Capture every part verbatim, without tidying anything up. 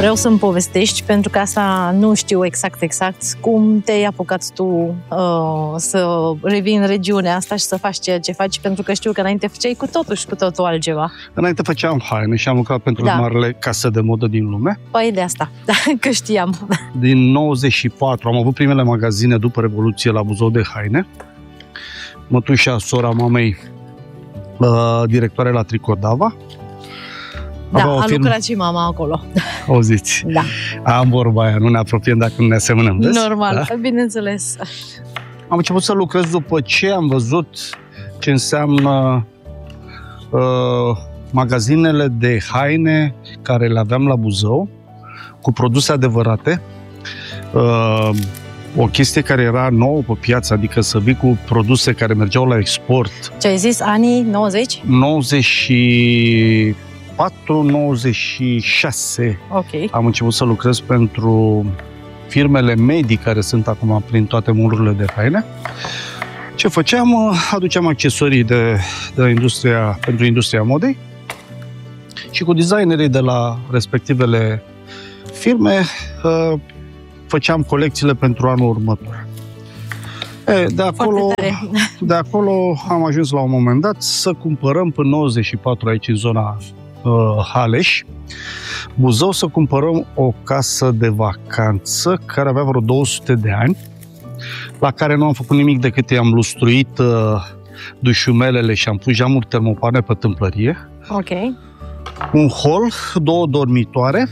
Vreau să-mi povestești, pentru că asta nu știu exact exact, cum te-ai apucat tu uh, să revii în regiunea asta și să faci ceea ce faci, pentru că știu că înainte făceai cu totul și cu totul altceva. Înainte făceam haine și am lucrat pentru Da. marile case de modă din lume. Păi de asta, că știam. Din nouăzeci și patru am avut primele magazine după Revoluție la Buzău de haine. Mătușa, sora mamei, uh, directoare la Tricodava. Da, Avea o a firmă- lucrat și mama acolo. Auziți? Da, Am vorba aia, nu ne apropiem dacă nu ne asemănăm, vezi? normal, Da? bineînțeles. Am început să lucrez după ce am văzut ce înseamnă uh, magazinele de haine care le aveam la Buzău, cu produse adevărate. Uh, o chestie care era nouă pe piață, adică să vii cu produse care mergeau la export. Ce ai zis, anii nouăzeci? nouăzeci și patru nouăzeci și șase Ok. am început să lucrez pentru firmele medii care sunt acum prin toate molurile de haine. Ce făceam? Aduceam accesorii de, de industria, pentru industria modei și cu designerii de la respectivele firme uh, făceam colecțiile pentru anul următor. E, de, acolo, Foarte tare. de acolo am ajuns la un moment dat să cumpărăm până nouăzeci și patru aici în zona uh, Haleș, Buzău, să cumpărăm o casă de vacanță care avea vreo două sute de ani, la care nu am făcut nimic decât i-am lustruit uh, dușumelele și am pus geamuri termopane pe tâmplărie, Ok. un hol, două dormitoare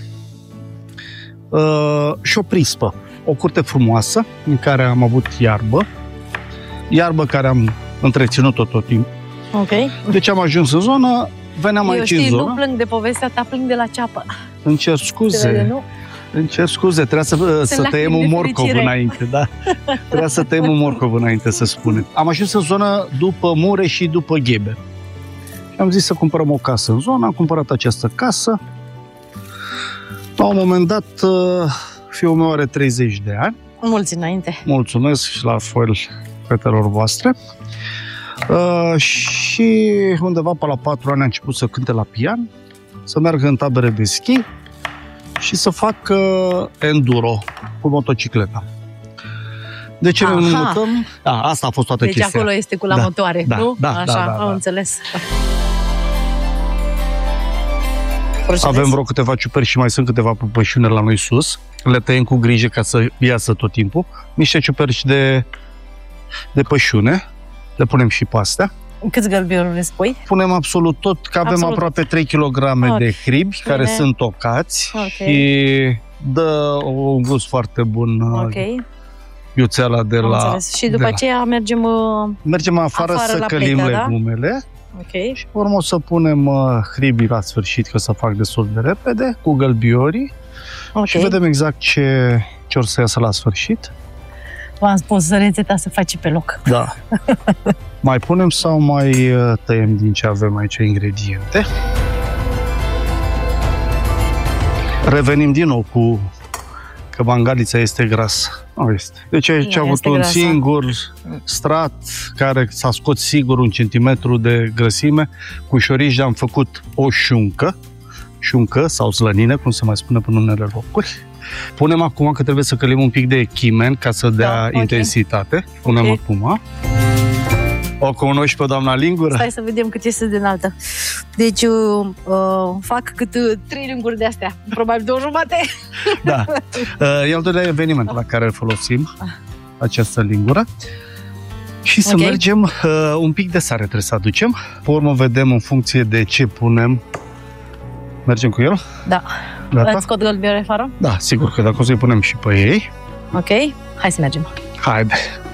uh, și o prispă. O curte frumoasă în care am avut iarbă, iarbă care am întreținut-o tot timpul. Ok. Deci am ajuns în zonă, veneam Eu aici știi, în nu zonă. plâng de povestea ta, plâng de la ceapă. Îmi cer Se scuze, vede, nu? îmi cer scuze, trebuia să, să lacrimi tăiem de un morcov fericire. înainte, da. Trebuia să tăiem un morcov înainte, să spunem. Am ajuns în zonă după Mureș și după Ghebe. Și am zis să cumpărăm o casă în zonă, am cumpărat această casă. La un moment dat, fiul meu are treizeci de ani. Mulți înainte. Mulțumesc și la fel fetelor voastre. Uh, și undeva pe la patru ani a început să cânte la pian, să meargă în tabere de schi și să facă enduro cu motocicleta. De ce ne Aha. mutăm? A, asta a fost toată Deci chestia. acolo este cu la Da, motoare, da, nu? da, Așa, da, da, am da. înțeles. Avem vreo câteva ciuperi și mai sunt câteva pupășune la noi sus. Le tăiem cu grijă ca să iasă tot timpul. Niște ciuperci de, de pășune. Le punem și pe astea. Câți gălbiori le spui? Punem absolut tot, că avem Absolut. aproape trei kilograme Ok. de hribi care Bine. sunt tocați Ok. și dă un gust foarte bun Ok, okay. iuțeala de am la... înțeles. Și după de la- aceea mergem... Uh, Mergem afară, afară să la călim plecă, da? legumele ok, și urmă o să punem uh, hribii la sfârșit, că să fac destul de repede, cu gălbiorii ok. și vedem exact ce, ce or să iasă la sfârșit. V-am spus, rețeta se face pe loc. Da. Mai punem sau mai uh, tăiem din ce avem aici ingrediente? Revenim din nou cu că mangalița este grasă. Nu este. Deci aici Nu am avut este un grasă. singur strat care s-a scos sigur un centimetru de grăsime. Cu șorici am făcut o șuncă, șuncă sau slănină, cum se mai spune pe unele locuri. Punem acum că trebuie să călim un pic de chimen ca să dea Da, ok. intensitate. Punem Ok. acum. O cunoști pe doamna Lingură? Stai să vedem cât este de înaltă. Deci uh, uh, fac cât uh, trei linguri de astea. Probabil două jumate. Da. Uh, E al doilea eveniment la care îl folosim, această lingură. Și să Ok. mergem, uh, un pic de sare trebuie să aducem. Pe urmă vedem în funcție de ce punem. Mergem cu el? Da. Gata? Îți scot gălbiore afară? Da, sigur că dacă o să-i punem și pe ei. Ok, hai să mergem. Haide!